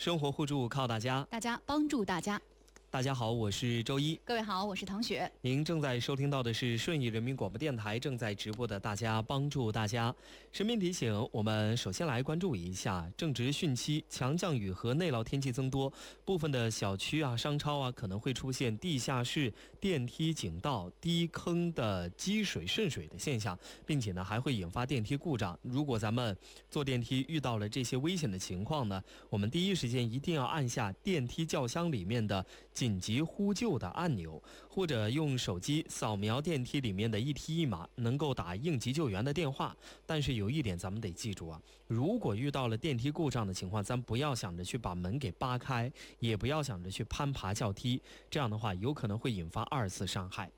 生活互助靠大家， 大家帮助大家。 大家好，我是周一。 各位好，我是唐雪。 您正在收听到的是顺义人民广播电台正在直播的大家帮助大家。身边提醒，我们首先来关注一下正值汛期，强降雨和内涝天气增多，部分的小区啊、商超啊可能会出现地下室、电梯井道、低坑的积水渗水的现象，并且呢还会引发电梯故障。如果咱们坐电梯遇到了这些危险的情况呢，我们第一时间一定要按下电梯轿厢里面的紧急呼救的按钮，或者用手机扫描电梯里面的一梯一码，能够打应急救援的电话。但是有一点咱们得记住啊，如果遇到了电梯故障的情况，咱不要想着去把门给扒开，也不要想着去攀爬轿梯，这样的话有可能会引发二次伤害。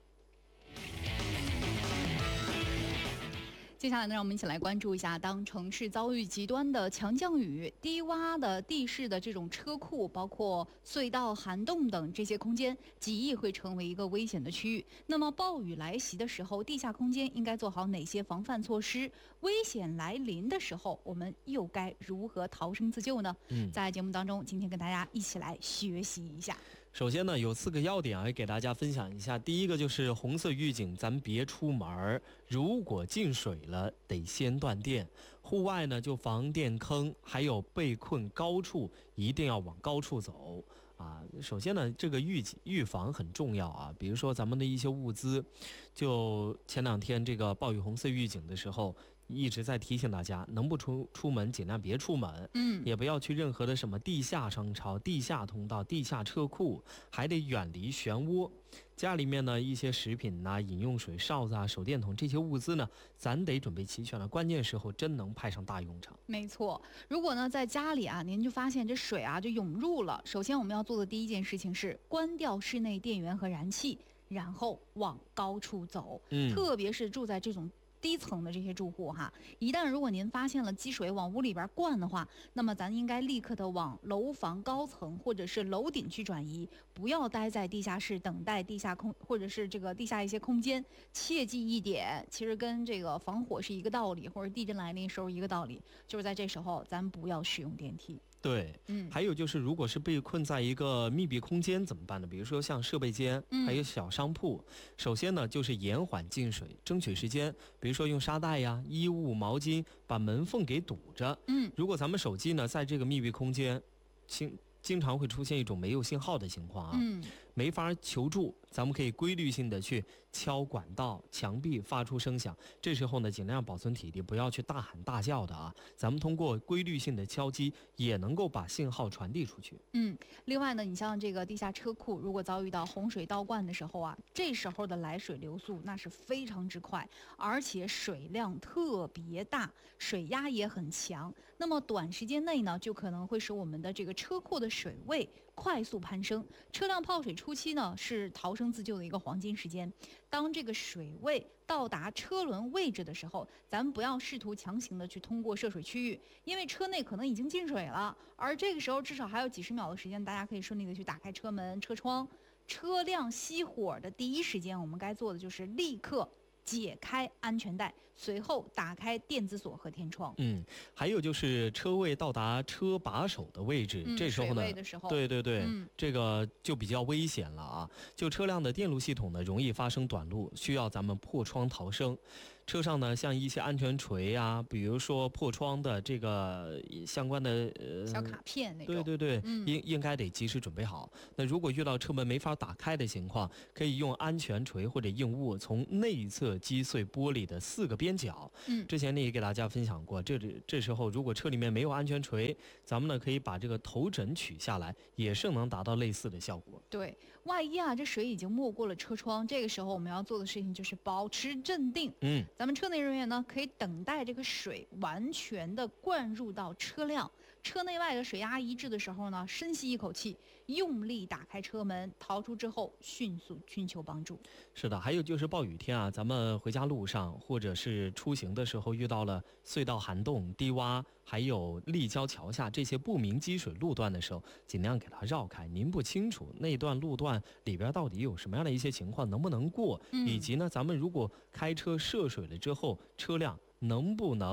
接下来呢，让我们一起来关注一下，当城市遭遇极端的强降雨、低洼的地势的这种车库，包括隧道、涵洞等这些空间，极易会成为一个危险的区域。那么暴雨来袭的时候，地下空间应该做好哪些防范措施？危险来临的时候，我们又该如何逃生自救呢？在节目当中，今天跟大家一起来学习一下。 首先呢，有4个要点啊，给大家分享一下。第一个就是红色预警，咱别出门，如果进水了，得先断电。户外呢，就防电坑，还有被困高处，一定要往高处走啊。首先呢，这个预防很重要啊。比如说咱们的一些物资，就前2天这个暴雨红色预警的时候，一直在提醒大家，能不出门尽量别出门，也不要去任何的什么地下商超、地下通道、地下车库，还得远离漩涡。家里面呢一些食品呐、饮用水、哨子啊、手电筒这些物资呢，咱得准备齐全了，关键时候真能派上大用场。 没错，如果呢在家里啊，您就发现这水啊就涌入了，首先我们要做的第一件事情是关掉室内电源和燃气，然后往高处走。特别是住在这种低层的这些住户哈，一旦如果您发现了积水往屋里边灌的话，那么咱应该立刻的往楼房高层或者是楼顶去转移，不要待在地下室等待地下空或者是这个地下一些空间。切记一点，其实跟这个防火是一个道理，或者地震来临时候一个道理，就是在这时候咱不要使用电梯。 对，还有就是，如果是被困在一个密闭空间怎么办呢？比如说像设备间，还有小商铺。首先呢，就是延缓进水，争取时间，比如说用沙袋呀、衣物、毛巾把门缝给堵着。如果咱们手机呢，在这个密闭空间，经常会出现一种没有信号的情况啊，没法求助，咱们可以规律性的去敲管道、墙壁发出声响。这时候呢，尽量保存体力，不要去大喊大叫的啊。咱们通过规律性的敲击，也能够把信号传递出去。 另外呢，你像这个地下车库，如果遭遇到洪水倒灌的时候啊，这时候的来水流速那是非常之快，而且水量特别大，水压也很强。那么短时间内呢，就可能会使我们的这个车库的水位快速攀升。车辆泡水初期呢，是逃生自救的一个黄金时间。当这个水位到达车轮位置的时候，咱们不要试图强行的去通过涉水区域，因为车内可能已经进水了，而这个时候至少还有几十秒的时间，大家可以顺利的去打开车门、车窗。车辆熄火的第一时间，我们该做的就是立刻解开安全带，随后打开电子锁和天窗。 还有就是车位到达车把手的位置，这时候呢，对，这个就比较危险了啊！就车辆的电路系统呢，容易发生短路，需要咱们破窗逃生。车上呢，像一些安全锤啊，比如说破窗的这个相关的小卡片那种， 对，应该得及时准备好。那如果遇到车门没法打开的情况，可以用安全锤或者硬物从内侧击碎玻璃的4个边角。之前呢也给大家分享过，这时候如果车里面没有安全锤，咱们呢可以把这个头枕取下来，也是能达到类似的效果。 对，万一啊这水已经没过了车窗，这个时候我们要做的事情就是保持镇定。咱们车内人员呢，可以等待这个水完全的灌入到车辆，车内外的水压一致的时候呢，深吸一口气，用力打开车门，逃出之后迅速寻求帮助。 是的，还有就是暴雨天啊，咱们回家路上或者是出行的时候遇到了隧道、涵洞、低洼，还有立交桥下这些不明积水路段的时候，尽量给它绕开。您不清楚那段路段里边到底有什么样的一些情况，能不能过，以及呢，咱们如果开车涉水了之后，车辆能不能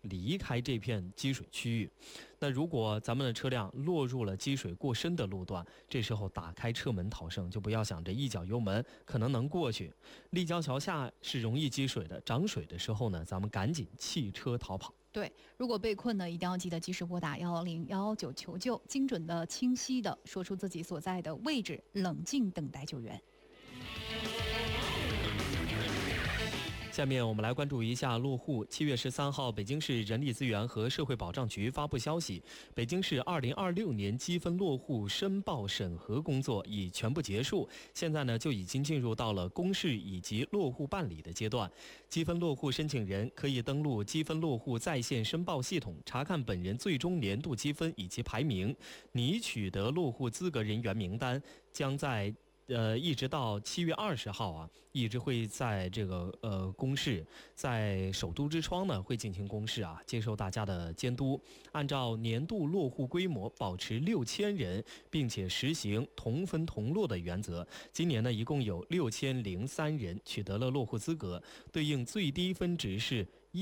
离开这片积水区域。那如果咱们的车辆落入了积水过深的路段，这时候打开车门逃生，就不要想着一脚油门可能能过去。立交桥下是容易积水的，涨水的时候呢，咱们赶紧弃车逃跑。 对，如果被困呢，一定要记得及时拨打110-119求救，精准的、清晰的说出自己所在的位置，冷静等待救援。 下面我们来关注一下落户。7月13号，北京市人力资源和社会保障局发布消息，北京市2026年积分落户申报审核工作已全部结束，现在呢就已经进入到了公示以及落户办理的阶段。积分落户申请人可以登录积分落户在线申报系统，查看本人最终年度积分以及排名。拟取得落户资格人员名单将在一直到7月20号啊，一直会在这个公示，在首都之窗呢会进行公示啊，接受大家的监督，按照年度落户规模保持6000人，并且实行同分同落的原则。今年呢，一共有6003人取得了落户资格，对应最低分值是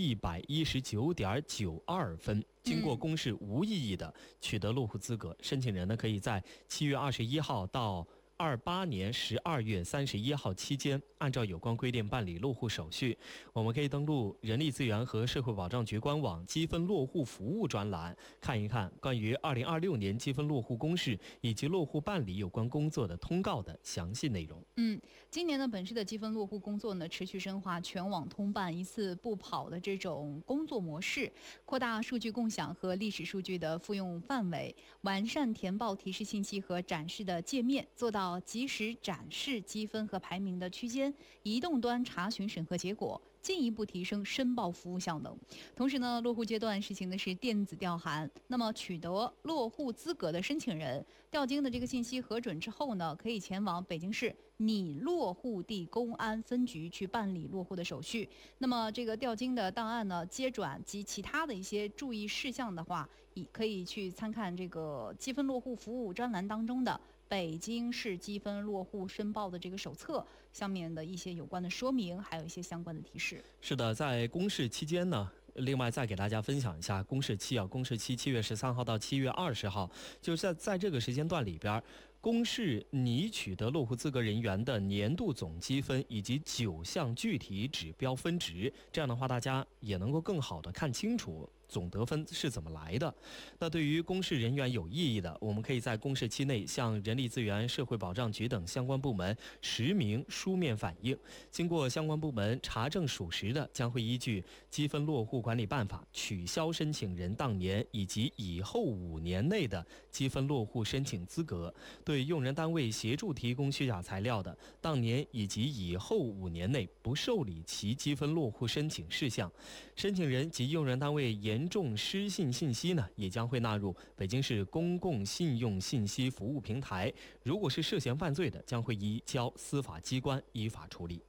119.92分。经过公示无异议的取得落户资格，申请人呢可以在7月21号到28年12月31号期间，按照有关规定办理落户手续。我们可以登录人力资源和社会保障局官网积分落户服务专栏，看一看关于2026年积分落户公示以及落户办理有关工作的通告的详细内容。 今年呢，本市的积分落户工作呢，持续深化全网通办、一次不跑的这种工作模式，扩大数据共享和历史数据的复用范围，完善填报提示信息和展示的界面，做到及时展示积分和排名的区间，移动端查询审核结果，进一步提升申报服务效能。同时呢，落户阶段实行的是电子调函，那么取得落户资格的申请人，调经的这个信息核准之后呢，可以前往北京市拟落户地公安分局去办理落户的手续。那么这个调经的档案呢，接转及其他的一些注意事项的话，也可以去参看这个积分落户服务专栏当中的北京市积分落户申报的这个手册上面的一些有关的说明，还有一些相关的提示。 是的，在公示期间呢，另外再给大家分享一下公示期啊，公示期7月13号到7月20号，就是在这个时间段里边，公示拟取得落户资格人员的年度总积分以及9项具体指标分值，这样的话大家也能够更好的看清楚总得分是怎么来的。那对于公示人员有异议的，我们可以在公示期内向人力资源社会保障局等相关部门实名书面反映，经过相关部门查证属实的，将会依据积分落户管理办法取消申请人当年以及以后5年内的积分落户申请资格。对用人单位协助提供虚假材料的，当年以及以后5年内不受理其积分落户申请事项，申请人及用人单位严重失信信息呢，也将会纳入北京市公共信用信息服务平台。如果是涉嫌犯罪的，将会移交司法机关依法处理。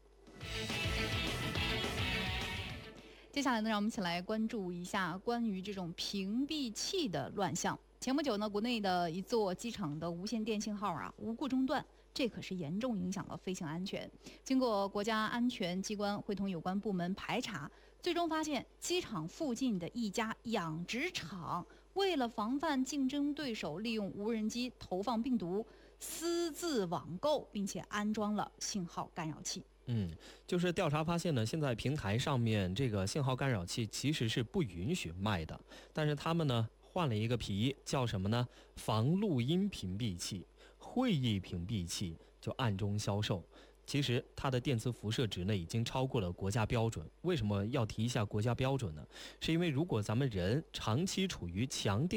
接下来呢，让我们一起来关注一下关于这种屏蔽器的乱象。前不久呢，国内的一座机场的无线电信号无故中断，这可是严重影响了飞行安全。经过国家安全机关会同有关部门排查，最终发现机场附近的一家养殖场为了防范竞争对手利用无人机投放病毒，私自网购并且安装了信号干扰器。 就是调查发现呢，现在平台上面这个信号干扰器其实是不允许卖的，但是他们呢换了一个皮，叫什么呢？防录音屏蔽器、会议屏蔽器，就暗中销售。其实它的电磁辐射值呢已经超过了国家标准。为什么要提一下国家标准呢？是因为如果咱们人长期处于强电